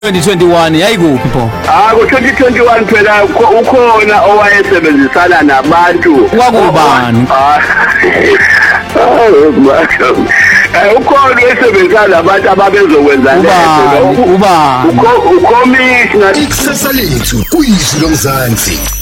2021 yayikuphi pho? Ku-2021 phela ukhona owayesebenzisana nabantu. Kwakubani? Ukhona oyesebenzisana nabantu ababezokwenza Ubani? ukhomishna. Ikusasa lethu kuyizwi lomzansi.